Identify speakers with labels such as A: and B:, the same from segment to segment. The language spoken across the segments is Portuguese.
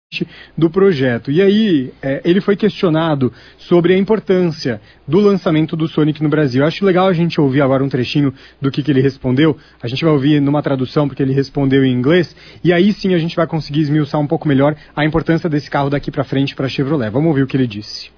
A: do projeto. E aí, ele foi questionado sobre a importância do lançamento do Sonic no Brasil. Eu acho legal a gente ouvir agora um trechinho do que ele respondeu. A gente vai ouvir numa tradução, porque ele respondeu em inglês, e aí sim a gente vai conseguir esmiuçar um pouco melhor a importância desse carro daqui para frente para a Chevrolet. Vamos ouvir o que ele disse.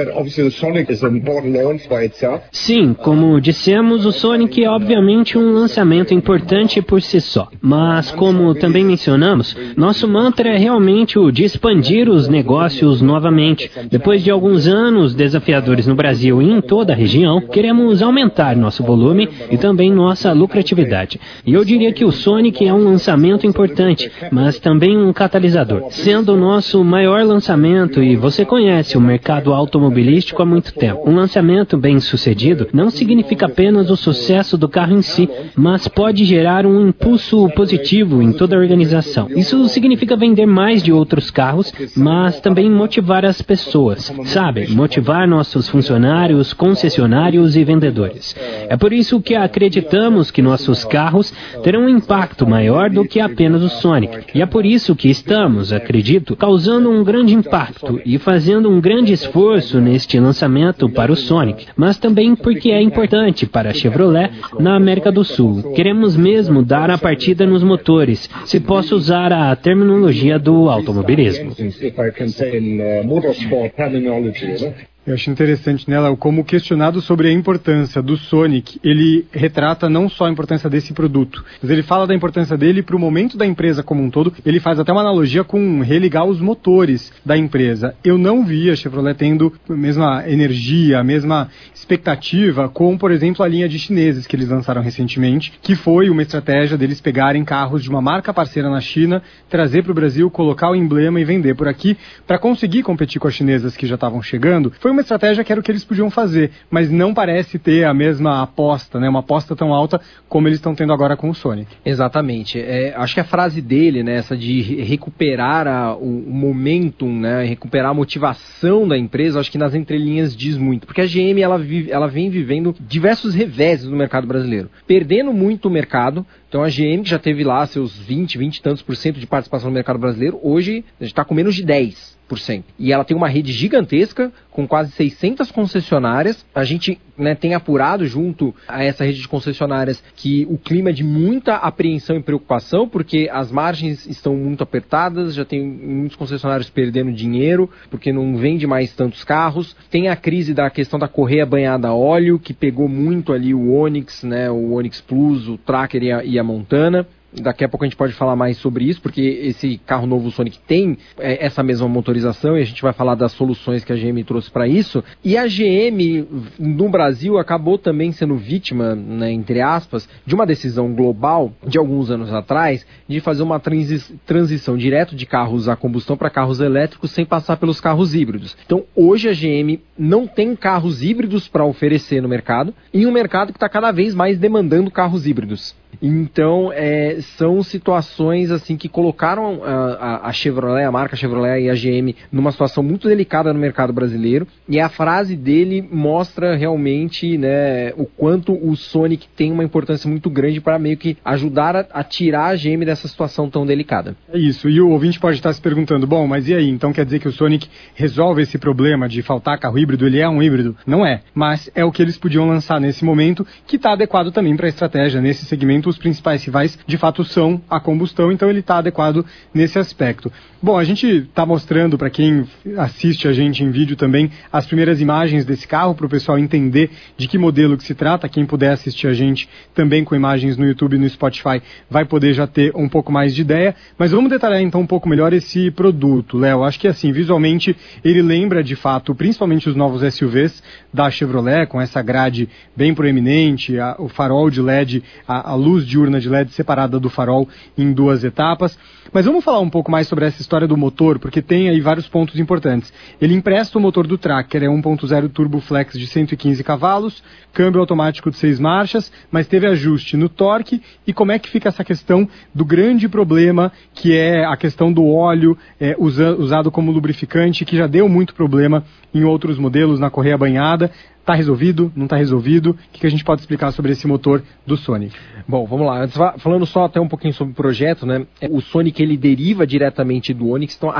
B: Sim, como dissemos, o Sonic é obviamente um lançamento importante por si só. Mas, como também mencionamos, nosso mantra é realmente o de expandir os negócios novamente. Depois de alguns anos desafiadores no Brasil e em toda a região, queremos aumentar nosso volume e também nossa lucratividade. E eu diria que o Sonic é um lançamento importante, mas também um catalisador. Sendo o nosso maior lançamento, e você conhece o mercado automobilístico há muito tempo, um lançamento bem sucedido não significa apenas o sucesso do carro em si, mas pode gerar um impulso positivo em toda a organização. Isso significa vender mais de outros carros, mas também motivar as pessoas, sabe? Motivar nossos funcionários, concessionários e vendedores. É por isso que acreditamos que nossos carros terão um impacto maior do que apenas o Sonic. E é por isso que estamos, acredito, causando um grande impacto e fazendo um grande esforço neste lançamento para o Sonic, mas também porque é importante para a Chevrolet na América do Sul. Queremos mesmo dar a partida nos motores, se posso usar a terminologia do automobilismo.
A: Eu acho interessante nela como questionado sobre a importância do Sonic, ele retrata não só a importância desse produto, mas ele fala da importância dele para o momento da empresa como um todo. Ele faz até uma analogia com religar os motores da empresa. Eu não vi a Chevrolet tendo a mesma energia, a mesma expectativa com, por exemplo, a linha de chineses que eles lançaram recentemente, que foi uma estratégia deles pegarem carros de uma marca parceira na China, trazer para o Brasil, colocar o emblema e vender por aqui, para conseguir competir com as chinesas que já estavam chegando. Foi uma estratégia que era o que eles podiam fazer, mas não parece ter a mesma aposta, né? Uma aposta tão alta como eles estão tendo agora com o Sonic.
C: Exatamente. Acho que a frase dele, né, essa de recuperar o momentum, né, recuperar a motivação da empresa, acho que nas entrelinhas diz muito, porque a GM ela vem vivendo diversos reveses no mercado brasileiro, perdendo muito o mercado. Então a GM, que já teve lá seus 20 e tantos por cento de participação no mercado brasileiro, hoje a gente está com menos de 10%. E ela tem uma rede gigantesca, com quase 600 concessionárias. A gente, né, tem apurado junto a essa rede de concessionárias que o clima é de muita apreensão e preocupação, porque as margens estão muito apertadas, já tem muitos concessionários perdendo dinheiro, porque não vende mais tantos carros. Tem a crise da questão da correia banhada a óleo, que pegou muito ali o Onix, né, o Onix Plus, o Tracker e a Montana. Daqui a pouco a gente pode falar mais sobre isso, porque esse carro novo Sonic tem essa mesma motorização e a gente vai falar das soluções que a GM trouxe para isso. E a GM no Brasil acabou também sendo vítima, né, entre aspas, de uma decisão global de alguns anos atrás de fazer uma transição direto de carros a combustão para carros elétricos sem passar pelos carros híbridos. Então hoje a GM não tem carros híbridos para oferecer no mercado, em um mercado que está cada vez mais demandando carros híbridos. Então, são situações assim que colocaram a Chevrolet, a marca Chevrolet e a GM numa situação muito delicada no mercado brasileiro, e a frase dele mostra realmente, né, o quanto o Sonic tem uma importância muito grande para meio que ajudar a tirar a GM dessa situação tão delicada.
A: É isso, e o ouvinte pode estar se perguntando, bom, mas e aí, então quer dizer que o Sonic resolve esse problema de faltar carro híbrido? Ele é um híbrido? Não é, mas é o que eles podiam lançar nesse momento, que está adequado também para a estratégia. Nesse segmento, os principais rivais de fato são a combustão, então ele está adequado nesse aspecto. Bom, a gente está mostrando para quem assiste a gente em vídeo também as primeiras imagens desse carro, para o pessoal entender de que modelo que se trata. Quem puder assistir a gente também com imagens no YouTube e no Spotify vai poder já ter um pouco mais de ideia, mas vamos detalhar então um pouco melhor esse produto, Léo. Acho que assim, visualmente ele lembra de fato, principalmente os novos SUVs da Chevrolet, com essa grade bem proeminente, o farol de LED, a luz diurna de LED separada do farol em duas etapas. Mas vamos falar um pouco mais sobre essa história do motor, porque tem aí vários pontos importantes. Ele empresta o motor do Tracker, é 1.0 Turbo Flex de 115 cavalos, câmbio automático de 6 marchas, mas teve ajuste no torque. E como é que fica essa questão do grande problema, que é a questão do óleo usado como lubrificante, que já deu muito problema em outros modelos na correia banhada. Está resolvido? Não está resolvido? O que a gente pode explicar sobre esse motor do Sonic?
C: Bom, vamos lá. Antes, falando só até um pouquinho sobre o projeto, né? O Sonic, ele deriva diretamente do Onix. Então,